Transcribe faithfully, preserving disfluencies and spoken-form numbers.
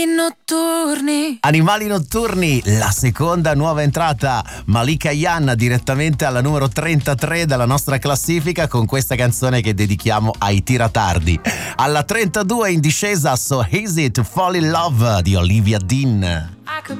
Notturni. Animali notturni, la seconda nuova entrata, Malika Yann direttamente alla numero trentatré della nostra classifica con questa canzone che dedichiamo ai tiratardi. Alla trentadue in discesa So Easy to Fall in Love di Olivia Dean. I could